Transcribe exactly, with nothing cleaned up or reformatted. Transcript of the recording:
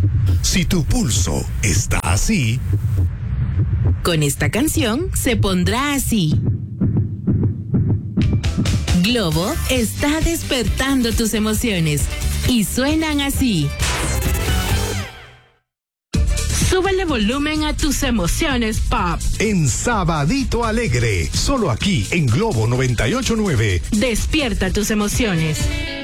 Si tu pulso está así, con esta canción se pondrá así. Globo está despertando tus emociones y suenan así. Súbele volumen a tus emociones pop. En Sabadito Alegre, solo aquí en Globo noventa y ocho punto nueve. Despierta tus emociones.